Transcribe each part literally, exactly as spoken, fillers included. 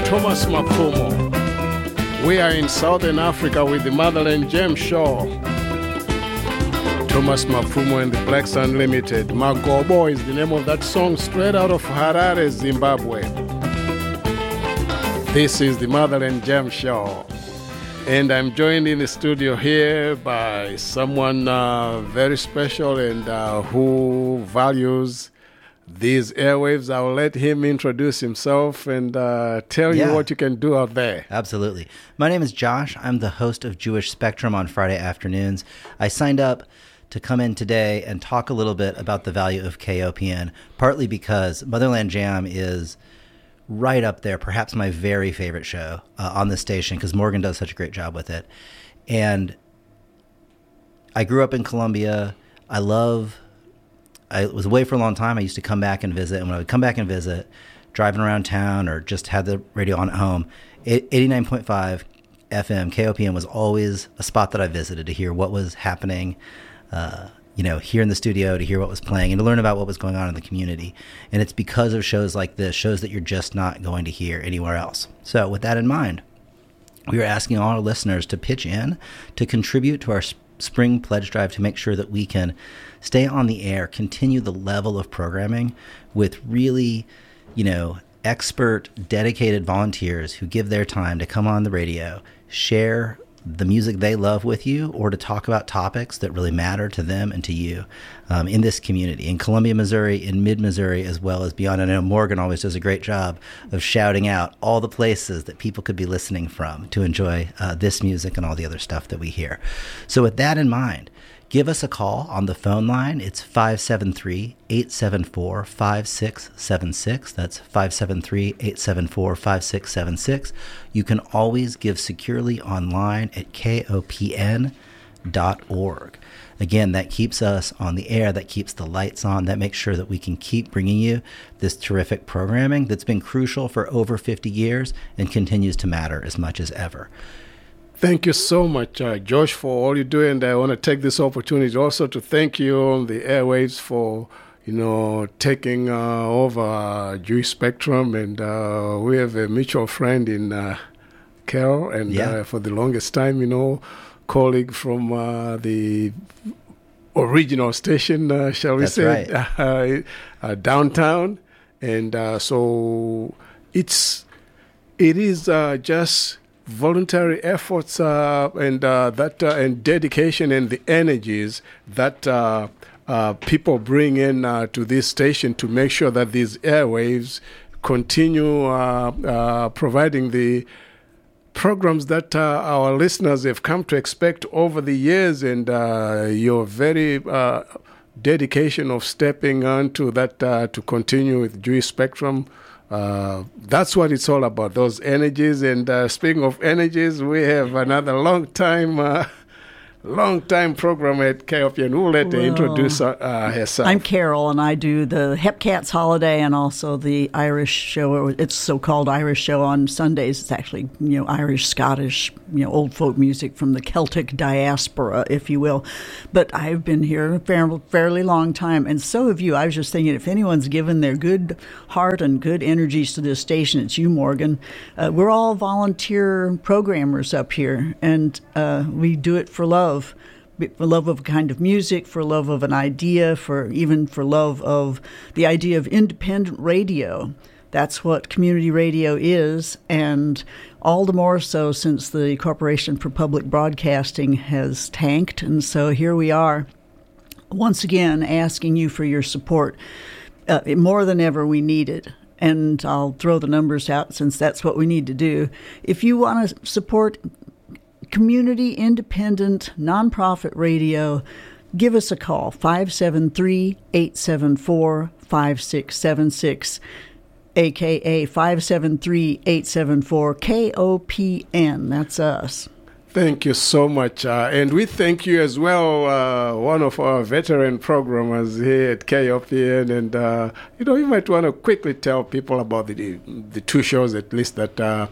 Thomas Mapfumo. We are in Southern Africa with the Motherland Jam Show. Thomas Mapfumo and the Blacks Unlimited. Magobo is the name of that song, straight out of Harare, Zimbabwe. This is the Motherland Jam Show. And I'm joined in the studio here by someone uh, very special and uh, who values these airwaves. I'll let him introduce himself and uh, tell yeah. you what you can do out there. Absolutely. My name is Josh. I'm the host of Jewish Spectrum on Friday afternoons. I signed up to come in today and talk a little bit about the value of K O P N, partly because Motherland Jam is right up there, perhaps my very favorite show uh, on the station, because Morgan does such a great job with it. And I grew up in Colombia. I love... I was away for a long time. I used to come back and visit. And when I would come back and visit, driving around town or just had the radio on at home, eighty-nine point five F M, K O P N was always a spot that I visited to hear what was happening, uh, you know, here in the studio, to hear what was playing and to learn about what was going on in the community. And it's because of shows like this, shows that you're just not going to hear anywhere else. So with that in mind, we are asking all our listeners to pitch in, to contribute to our spring pledge drive to make sure that we can stay on the air, continue the level of programming with really, you know, expert, dedicated volunteers who give their time to come on the radio, share the music they love with you, or to talk about topics that really matter to them and to you um, in this community, in Columbia, Missouri, in mid-Missouri, as well as beyond. I know Morgan always does a great job of shouting out all the places that people could be listening from to enjoy uh, this music and all the other stuff that we hear. So with that in mind, give us a call on the phone line. It's five seven three, eight seven four, five six seven six. That's five seven three, eight seven four, five six seven six. You can always give securely online at K O P N dot org. Again, that keeps us on the air, that keeps the lights on, that makes sure that we can keep bringing you this terrific programming that's been crucial for over fifty years and continues to matter as much as ever. Thank you so much, uh, Josh, for all you do. And I want to take this opportunity also to thank you on the airwaves for, you know, taking uh, over uh, Jewish Spectrum. And uh, we have a mutual friend in uh, Carol. And yeah. uh, for the longest time, you know, colleague from uh, the original station, uh, shall we That's say, right. uh, uh, downtown. And uh, so it's, it is uh, just... voluntary efforts uh, and uh, that uh, and dedication and the energies that uh, uh, people bring in uh, to this station to make sure that these airwaves continue uh, uh, providing the programs that uh, our listeners have come to expect over the years, and uh, your very uh, dedication of stepping on to that uh, to continue with Jewish Spectrum. Uh, that's what it's all about, those energies. And uh, speaking of energies, we have another long time, uh, long time program at K O P N. We'll let her well, introduce uh, uh, herself. I'm Carol, and I do the Hepcats Holiday and also the Irish show. It's so-called Irish show on Sundays. It's actually, you know, Irish, Scottish, you know, old folk music from the Celtic diaspora, if you will. But I've been here a fair, fairly long time, and so have you. I was just thinking, if anyone's given their good heart and good energies to this station, it's you, Morgan. Uh, we're all volunteer programmers up here, and uh, we do it for love. For love of a kind of music, for love of an idea, for even for love of the idea of independent radio. That's what community radio is, and all the more so since the Corporation for Public Broadcasting has tanked. And so here we are, once again, asking you for your support. Uh, more than ever, we need it. And I'll throw the numbers out since that's what we need to do. If you want to support community, independent, nonprofit radio, give us a call, five seven three, eight seven four, five six seven six, a k a five seven three, eight seven four, K O P N. That's us. Thank you so much. Uh, and we thank you as well, uh, one of our veteran programmers here at K O P N. And, uh, you know, you might want to quickly tell people about the the two shows, at least, that uh,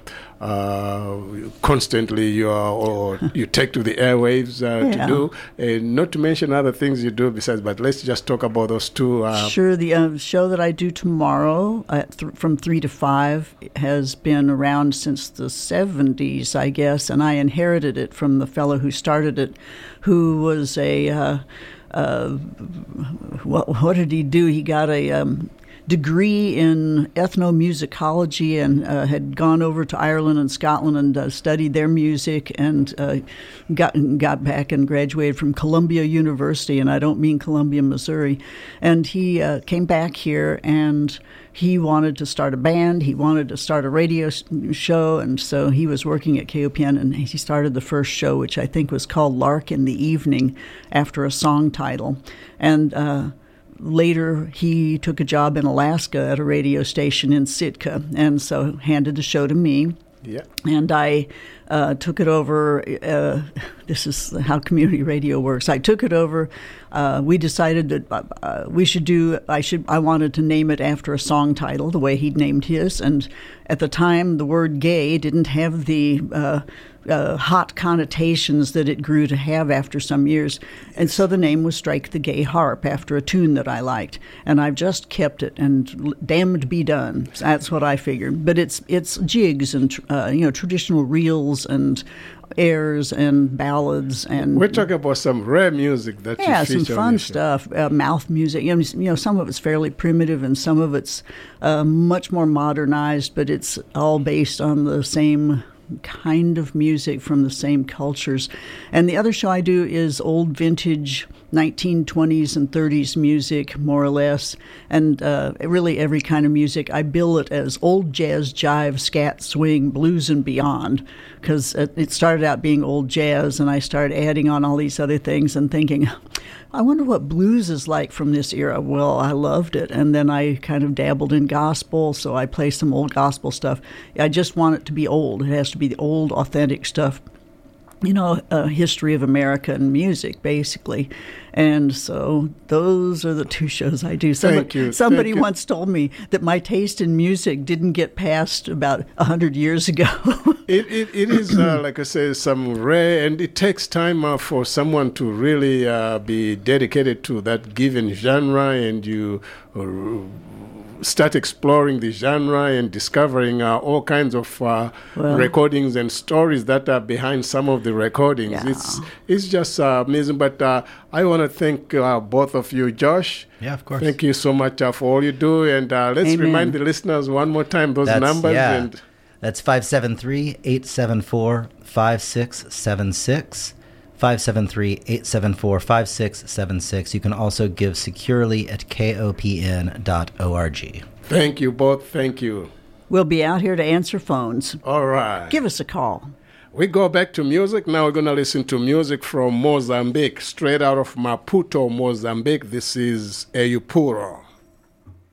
uh, constantly you are, or you take to the airwaves uh, Yeah. to do. And not to mention other things you do besides, but let's just talk about those two. Uh, Sure. The uh, show that I do tomorrow at th- from three to five has been around since the seventies, I guess, and I inherited it from the fellow who started it, who was a uh, uh, what, what did he do? He got a um, degree in ethnomusicology and uh, had gone over to Ireland and Scotland and uh, studied their music and uh, got got back and graduated from Columbia University, and I don't mean Columbia, Missouri. And he uh, came back here and he wanted to start a band. He wanted to start a radio show, and so he was working at K O P N, and he started the first show, which I think was called Lark in the Evening, after a song title. And uh, later, he took a job in Alaska at a radio station in Sitka, and so handed the show to me. yeah. And I uh, took it over. Uh, this is how community radio works. I took it over. Uh, we decided that uh, we should do. I should. I wanted to name it after a song title, the way he'd named his. And at the time, the word "gay" didn't have the uh, uh, hot connotations that it grew to have after some years. And so the name was "Strike the Gay Harp," after a tune that I liked. And I've just kept it. And damned be done. That's what I figured. But it's it's jigs and uh, you know traditional reels and airs and ballads, and We're talking about some rare music that yeah, you some feature on fun your show. stuff. Uh, mouth music. You know, you know, some of it's fairly primitive, and some of it's uh, much more modernized. But it's all based on the same kind of music from the same cultures. And the other show I do is old vintage nineteen twenties and thirties music, more or less, and uh, really every kind of music. I bill it as old jazz, jive, scat, swing, blues, and beyond, because it started out being old jazz, and I started adding on all these other things and thinking, I wonder what blues is like from this era. Well, I loved it, and then I kind of dabbled in gospel, so I play some old gospel stuff. I just want it to be old. It has to be the old, authentic stuff. You know, a history of America and music, basically. And so those are the two shows I do. Somebody, Thank you. Somebody Thank you. once told me that my taste in music didn't get past about a hundred years ago. It, it, it is, uh, like I say, some rare, and it takes time uh, for someone to really uh, be dedicated to that given genre, and you uh, start exploring the genre and discovering uh, all kinds of uh, Well- recordings and stories that are behind some of the recordings. Yeah. It's it's just uh, amazing. But uh, I want to thank uh, both of you, Josh. Yeah, of course. Thank you so much uh, for all you do, and uh, let's Amen. remind the listeners one more time those That's, numbers. yeah. And That's five seven three, eight seven four, five six seven six. five seven three, eight seven four, five six seven six. You can also give securely at K O P N dot org. thank you both. Thank you. We'll be out here to answer phones. All right. Give us a call. We go back to music. Now we're going to listen to music from Mozambique, straight out of Maputo, Mozambique. This is Eyupuro.